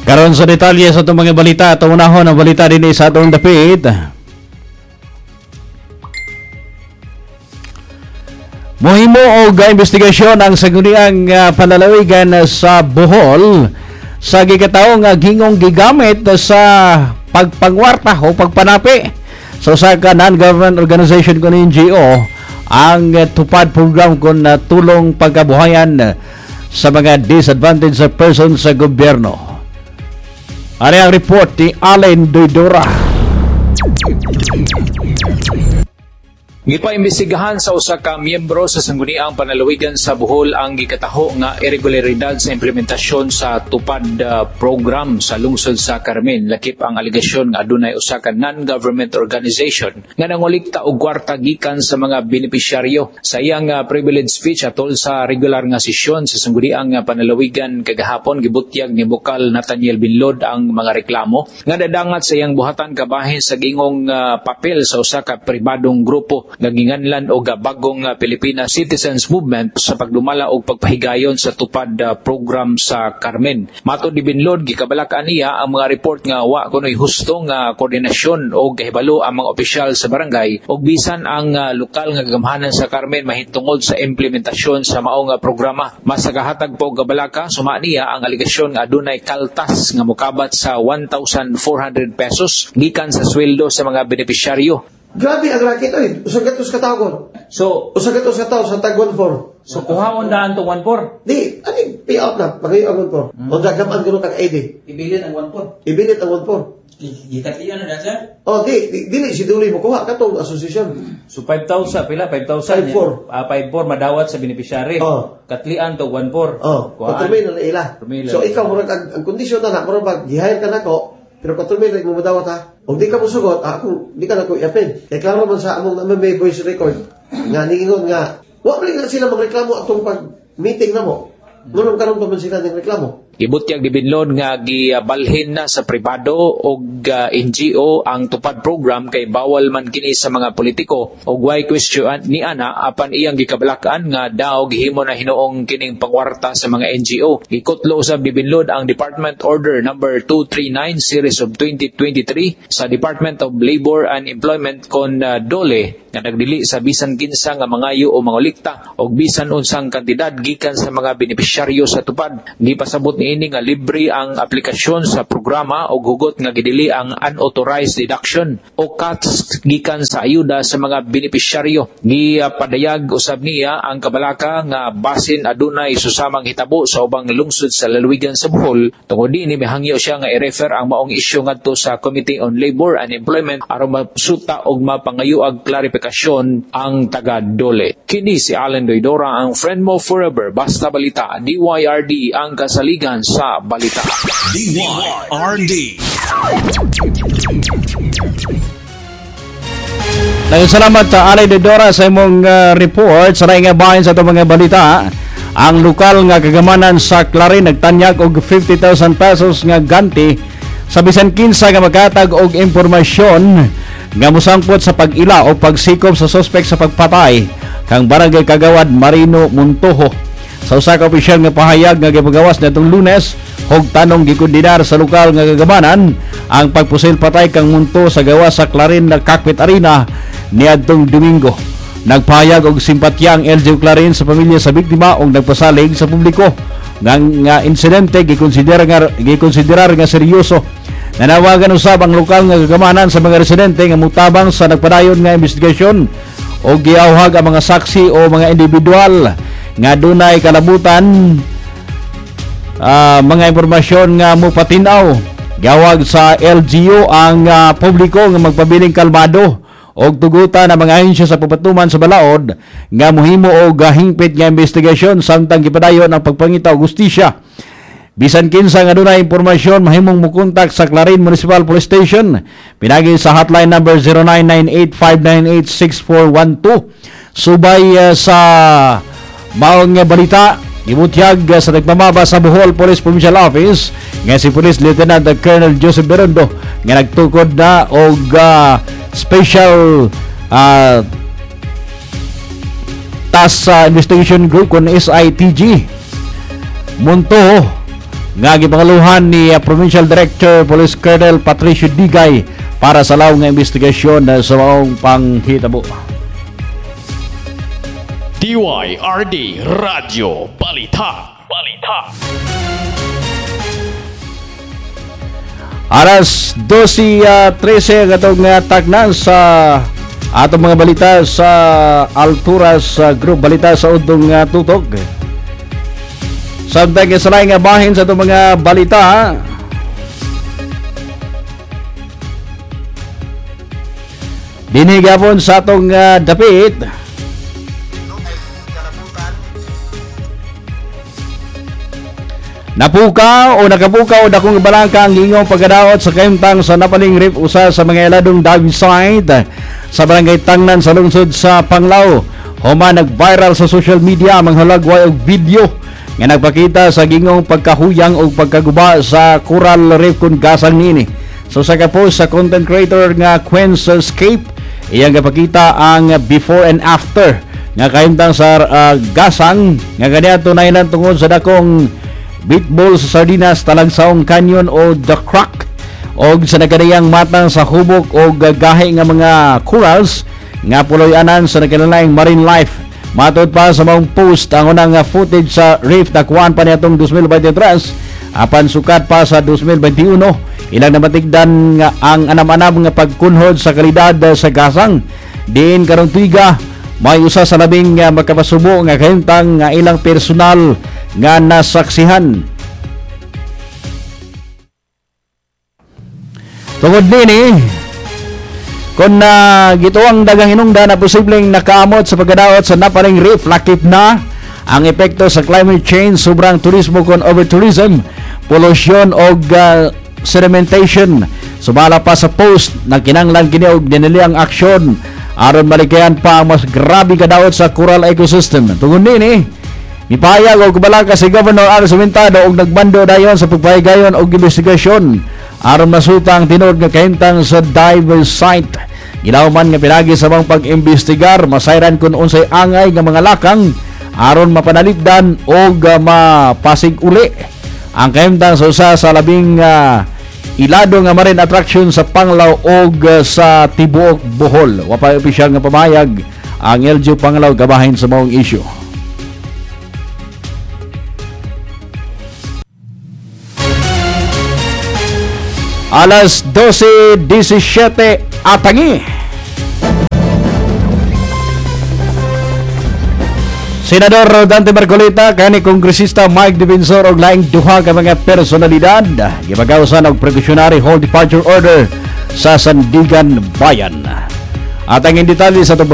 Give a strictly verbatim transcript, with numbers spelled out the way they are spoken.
Karon sa detalye sa itong mga balita, ito unahon ang balita din sa atong dapit. Mohimo og investigasyon ang saguniang uh, panlalawigan sa Bohol sa gikataong uh, gingong gigamit sa pagpangwarta o pagpanapi sa usa ka non-government organization kon N G O ang uh, tupad program kon uh, tulong pagkabuhayan uh, sa mga disadvantaged persons sa gobyerno. Ari ang report ni Allen Doidora. Gipaimbestigahan sa usa ka miyembro sa sangguniang panlalawigan sa Bohol ang gikataho nga irregularidad sa implementasyon sa tupad uh, program sa lungsod sa Carmen. Lakip ang aligasyon nga adunay usa ka non-government organization nga nangulikta og kwarta gikan sa mga benepisyaryo. Sa iyang uh, privilege speech atol sa regular nga sesyon sa sangguniang uh, panlalawigan kagahapon, gibutyag ni Bukal Nathaniel Binlod ang mga reklamo nga dadangat sa iyang buhatan kabahin sa gingong uh, papel sa usa ka pribadong grupo naginganlan og bagong uh, Filipina Citizens Movement sa pagdumala og pagpahigayon sa tupad uh, program sa Carmen. Matod ni Binlod, gikabalakan niya ang mga report nga wa kunoy hustong uh, koordinasyon o kahibalo ang mga opisyal sa barangay og bisan ang uh, lokal nga gagamhanan sa Carmen mahitungod sa implementasyon sa maong uh, programa. Mas nagahatag po og kabalaka, suma niya ang aligasyon nga adunay kaltas nga mokabat sa one thousand four hundred pesos gikan sa sweldo sa mga benepisyaryo. Grabe ang rakit oy, usa gatos ka taon. So, usa gatos ka taon sa tag one four. So kuhaon daan to one four. Di, ani payout na, pagayo ang one four. Mm. O dagaman gano kag I D. Ibilit ang one four. Ibilit ang one four. Gitatlian na sir? Oh, di, di dili si duli mo kuha katong association. So five thousand pila five thousand. five four. Ah five four madawat sa beneficiary. Oh. Katlian to one four. Oh. Patrumil na ila. So ikaw murag ang, ang kondisyon na na murag pag gi-hire ka nako. Pero katumil na mo madawat ha. O di ka mo sugot, ako, di ka na ko i-append. Kaya klaro man sa among naman may voice record. Nga, ningingon nga, wala rin sila magreklamo atong pag-meeting na mo. Ngunong karoon pa man sila ng reklamo. Ibutyag ni Binlod nga gibalhin na sa pribado o uh, N G O ang tupad program kay bawal man kini sa mga politiko o why question ni ana apan iyang gikabalakan nga daw gihimo na hinuong kining pangwarta sa mga N G O. Ikutlo usab ni Binlod ang Department Order number two thirty-nine series of twenty twenty-three sa Department of Labor and Employment kon uh, Dole nga nagdili sa bisan kinsa nga mangayo o mangolikta o bisan unsang kantidad gikan sa mga benepisyaryo sa tupad. Gipasabot ini nga libre ang aplikasyon sa programa o hugot nga gidili ang unauthorized deduction o cuts gikan sa ayuda sa mga benepisyaryo. Gipadayag usab niya ang kabalaka nga basin adunay susamang hitabo sa ubang lungsod sa lalawigan sa Bohol. Tungod dinhi mihangyo siya nga i-refer ang maong isyu ngadto sa Committee on Labor and Employment aron masuta og mapangayuag klarifikasyon ang taga Dole. Kini si Allen Doidora, ang friend mo forever, basta balita, D Y R D ang kasaligan sa balita. D Y R D. Daghang salamat sa Alay de Dora sa imong uh, report sa nga bahin sa itong mga balita. Ang lokal nga kagamanan sa Clarin nagtanyag og fifty thousand pesos nga ganti sa bisan kinsa nga maghatag og impormasyon nga musangpot sa pag-ila o pagsikop sa suspect sa pagpatay kang barangay Kagawad Marino Montoho. Sa usa ka opisyal nga pahayag nga gipagawas natong Lunes, hog tanong gikundinar sa lokal nga kagamanan ang pagpusil patay kang munto sa gawas sa Clarin na Cockpit Arena niadtong Domingo. Nagpahayag og simpatya ang L G U Clarin sa pamilya sa biktima ug nagpasalig sa publiko nga, nga insidente gikonsiderar nga gikonsiderar nga seryoso. Nanawagan usab ang lokal nga kagamanan sa mga residente nga mutabang sa nagpadayon nga investigasyon o giawhag ang mga saksi o mga individual nga dunay kalabutan uh, mga impormasyon nga mupatinaw. Gawag sa L G U ang uh, publiko nga magpabiling kalmado og tugutan ang mga ahensya sa pagpatuman sa balaod nga mohimo og hingpit nga investigasyon samtang gipadayon ang pagpangita og hustisya. Bisan kinsa nga dunay impormasyon mahimong mukontak sa Clarin Municipal Police Station pinagi sa hotline number zero nine nine eight five nine eight six four one two. Subay uh, sa maong nga balita, ibutyag sa nagpamaba sa Bohol Police Provincial Office nga si Police Lieutenant Colonel Joseph Berondo nga nagtukod na og uh, special uh, task uh, investigation group kon S I T G Montoho nga gipangaluhan ni uh, Provincial Director Police Colonel Patricio Digay para sa law nga investigasyon uh, sa maong panghitabo. D Y R D Radio Balita. Balita. Aras twelve thirteen katong uh, tagnan sa atong mga balita sa Alturas uh, Group Balita sa udtong uh, tutok. Samtang isalay nga bahin sa itong mga balita, dinigapon sa itong uh, dapit, napuka o nakapuka o dakong balangka ang ingong pagkadaot sa kaimtang sa napaling rip usa sa mga iladong dive site sa barangay Tangnan sa lungsod sa Panglao. Human nag-viral sa social media ang halagway og video nga nagpakita sa gingong pagkahuyang o pagkaguba sa coral reef kun gasang niini. So sa ka-post sa content creator nga Quenscape, iyang gapakita ang before and after nga kaimtang sa uh, gasang nga kaniadto nailan tungod sa dakong beatball sa sardinas talagsaong canyon o the crack og sa nagkadayang matang sa hubok o gagahi nga mga corals nga puloy-anan sa nagkalalayang marine life. Matod pa sa maong post ang unang footage sa reef na kuhaan pa nitong twenty twenty-three apan sukat pa sa twenty twenty-one. Ilang namatigdan nga ang anam-anam nga pagkunhod sa kalidad sa gasang. Diin karong tuiga may usa sa labing nga makapasubo nga kahimtang nga ilang personal nga nasaksihan. Tungod nini, kung na uh, gituang dagang hinungdan na posibleng nakaamot sa pagkadaot sa napaling reef, lakip na ang epekto sa climate change, sobrang turismo kon over-tourism, pollution o uh, sedimentation. Sumala pa sa post, nagkinanglan kini og diniliang aksyon aron malikayan pa ang mas grabe kadaot sa coral ecosystem. Tungod nini, ipahayag og balaka si Governor Aris Sumentado og nagbando dayon sa pagpahigayon og investigasyon aron masuta ang tinud nga kahimtang sa dive site. Gilawman nga pinagi sa mga pag-imbestigar, masayran kung unsay angay nga mga lakang aron mapanalipdan o mapasig uli ang kahimtang sa usa sa labing uh, ilado nga marine attraction sa Panglao o uh, sa tibuok Bohol. Wapay opisyal nga pamayag ang L G U Panglao gabahin sa maong issue. Alas twelve seventeen atangi. Senador Dante Marcolita kani Kongresista Mike Defensor og laing duha ka mga personalidad gipagawsan og precautionary hold departure order sa Sandigan Bayan. At ang detalye sa